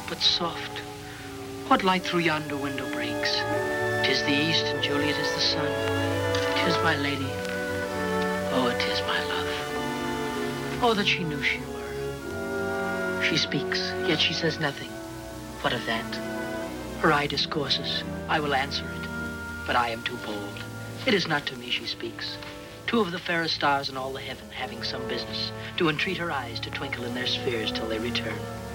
but soft. What light through yonder window breaks? 'Tis the east, and Juliet is the sun. 'Tis my lady. Oh, 'tis my love. Oh, that she knew she were. She speaks, yet she says nothing. What of that? Her eye discourses. I will answer it, but I am too bold. It is not to me she speaks. Two of the fairest stars in all the heaven, having some business, do entreat her eyes to twinkle in their spheres till they return.